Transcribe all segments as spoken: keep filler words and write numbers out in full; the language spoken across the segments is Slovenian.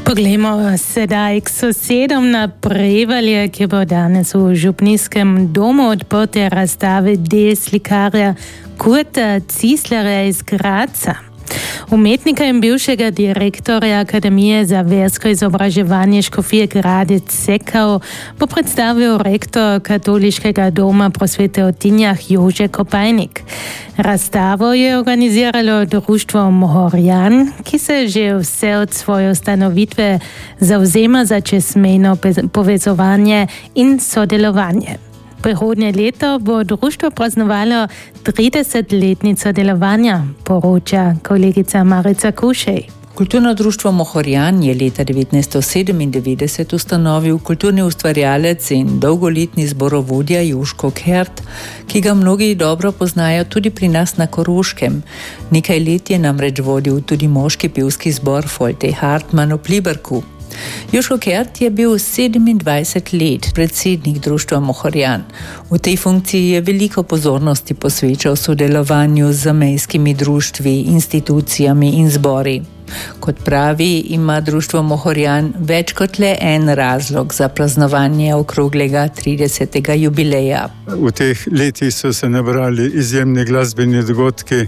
Poglejmo sedaj k sosedom na Prevalje, ki bo danes v župnijskem domu odprte razstave del slikarja Kurta Cislerja iz Graca. Umetnika in bivšega direktorja Akademije za versko izobraževanje Škofije Gradec Sekao bo predstavil rektor Katoliškega doma prosvete v Tinjah Jože Kopajnik. Razstavo je organiziralo društvo Mohorjan, ki se že vse od svoje ustanovitve zavzema za čezmejno povezovanje in sodelovanje. Prihodnje leto bo društvo praznovalo tridesetletnico delovanja, poroča kolegica Marica Kušej. Kulturno društvo Mohorjan je leta devetnajststo sedemindevetdeset ustanovil kulturni ustvarjalec in dolgoletni zborovodja Joško Kert, ki ga mnogi dobro poznajo tudi pri nas na Koroškem. Nekaj let je namreč vodil tudi moški pevski zbor Folte Hartmann v Pliberku. Joško Kert je bil sedemindvajset let predsednik društva Mohorjan. V tej funkciji je veliko pozornosti posvečal sodelovanju z zamejskimi društvi, institucijami in zbori. Kot pravi, ima društvo Mohorjan več kot le en razlog za praznovanje okroglega tridesetega jubileja. V teh letih so se nabrali izjemni glasbeni dogodki,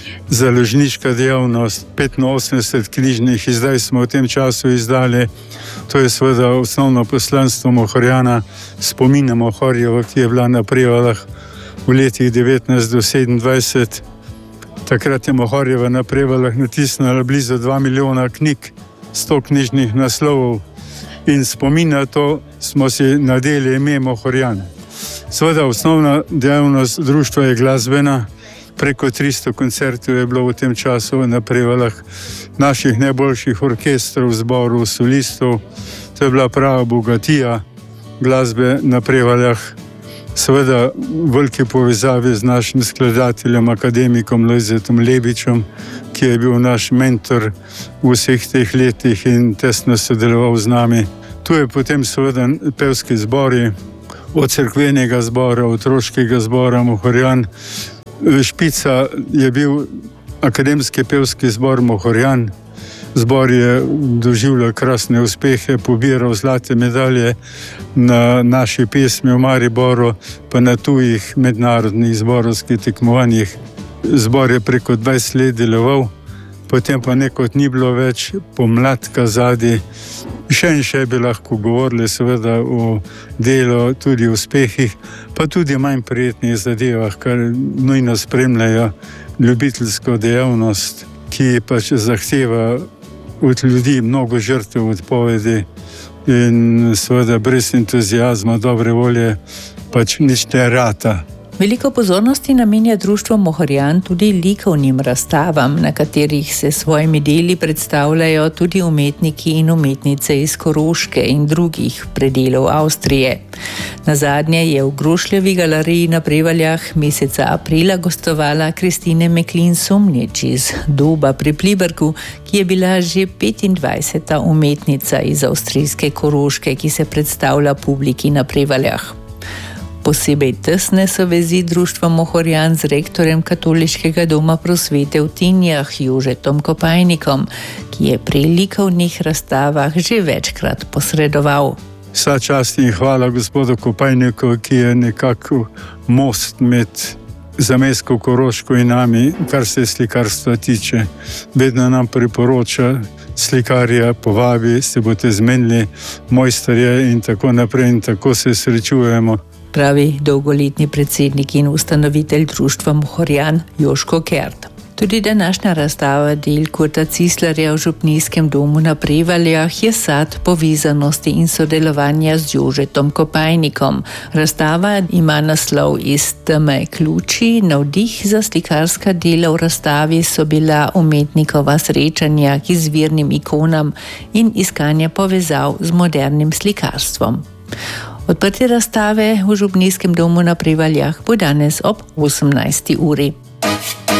založniška dejavnost, petinosemdeset knjižnih izdaj smo v tem času izdali. To je seveda osnovno poslanstvo Mohorjana, spomin na Mohorjevo, ki je bila na Prevaljah v letih devetnajst do sedemindvajset. Takrat je Mohorjeva na Prevaljah natisnila blizu dva milijona knjig, sto knjižnih naslovov in spomin na to smo si nadeli ime Mohorjan. Seveda osnovna dejavnost društva je glasbena. Preko tristo koncertov je bilo v tem času na Prevaljah, naših najboljših orkestrov, zborov, solistov. To je bila prava bogatija glasbe na Prevaljah. Seveda v veliki povezavi z našim skladateljem, akademikom Lojzetom Lebičem, ki je bil naš mentor v vseh teh letih in tesno sodeloval z nami. Tu je potem seveda pevski zbori, od cerkvenega zbora, otroškega zbora Mohorjan. Špica je bil akademski pevski zbor Mohorjan. Zbor je doživljal krasne uspehe, pobiral zlate medalje na naši pesmi v Mariboru, pa na tujih mednarodnih zborovskih tekmovanjih. Zbor je preko dvajset let deloval, potem pa nekot ni bilo več, pomladka zadaj. Še in še bi lahko govorili seveda o delu, tudi o uspehih, pa tudi manj prijetnih zadevah, kar nujno spremljajo ljubiteljsko dejavnost, ki pač zahteva od ljudi mnogo žrtev, odpovedi in seveda brez entuzijazma, dobre volje pač nič ne rata. Veliko pozornosti namenja društvo Mohorjan tudi likovnim razstavam, na katerih se svojimi deli predstavljajo tudi umetniki in umetnice iz Koroške in drugih predelov Avstrije. Nazadnje je v Grošljevi galeriji na Prevaljah meseca aprila gostovala Kristine Meklin Sumnič iz Doba pri Pliberku, ki je bila že petindvajseta umetnica iz avstrijske Koroške, ki se predstavlja publiki na Prevaljah. Posebej tesne so vezi društva Mohorjan z rektorjem Katoliškega doma prosvete v Tinjah Jožetom Kopajnikom, ki je pri likovnih razstavah že večkrat posredoval. Vsa čast in hvala gospodu Kopajniku, ki je nekako most med zamejsko Koroško in nami, kar se slikarstva tiče. Vedno nam priporoča slikarja, povabi, se boste zmenili, mojsterje in tako naprej in tako se srečujemo. Pravi dolgoletni predsednik in ustanovitelj društva Mohorjan Joško Kert. Tudi današnja razstava del Kurta Cislerja v župnijskem domu na Prevaljah je sad povezanosti in sodelovanja z Jožetom Kopajnikom. Razstava ima naslov Iz teme k luči. Navdih za slikarska dela v razstavi so bila umetnikova srečanja k izvirnim ikonam in iskanje povezav z modernim slikarstvom. Odprtje razstave v župnijskem domu na Prevaljah bo danes ob osemnajsti uri.